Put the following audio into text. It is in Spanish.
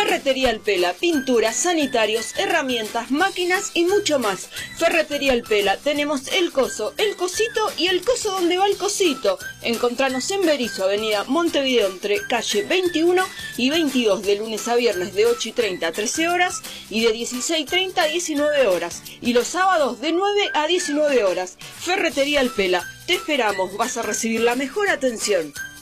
Ferretería El Pela, pinturas, sanitarios, herramientas, máquinas y mucho más. Ferretería El Pela, tenemos el coso, el cosito y el coso donde va el cosito. Encontranos en Berisso, avenida Montevideo, entre calle 21 y 22, de lunes a viernes de 8:30 a 13 horas y de 16:30 a 19 horas. Y los sábados de 9 a 19 horas. Ferretería El Pela, te esperamos, vas a recibir la mejor atención.